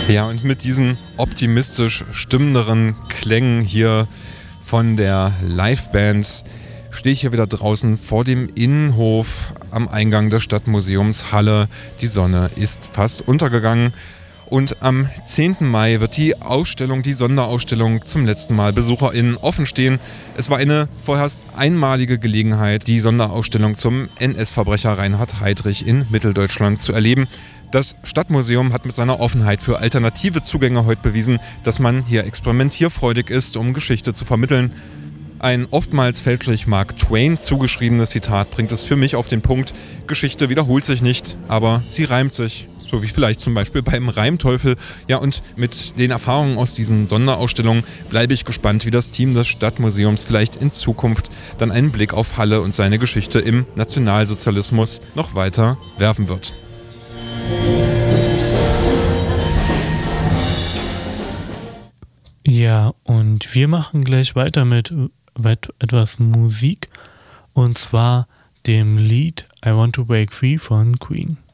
Ja, und mit diesen optimistisch stimmenderen Klängen hier von der Liveband stehe ich hier wieder draußen vor dem Innenhof am Eingang des Stadtmuseums Halle. Die Sonne ist fast untergegangen und am 10. Mai wird die Sonderausstellung zum letzten Mal BesucherInnen offen stehen. Es war eine vorerst einmalige Gelegenheit, die Sonderausstellung zum NS-Verbrecher Reinhard Heydrich in Mitteldeutschland zu erleben. Das Stadtmuseum hat mit seiner Offenheit für alternative Zugänge heute bewiesen, dass man hier experimentierfreudig ist, um Geschichte zu vermitteln. Ein oftmals fälschlich Mark Twain zugeschriebenes Zitat bringt es für mich auf den Punkt: Geschichte wiederholt sich nicht, aber sie reimt sich. So wie vielleicht zum Beispiel beim Reimteufel. Ja, und mit den Erfahrungen aus diesen Sonderausstellungen bleibe ich gespannt, wie das Team des Stadtmuseums vielleicht in Zukunft dann einen Blick auf Halle und seine Geschichte im Nationalsozialismus noch weiter werfen wird. Ja, und wir machen gleich weiter mit etwas Musik, und zwar dem Lied I Want to Break Free von Queen.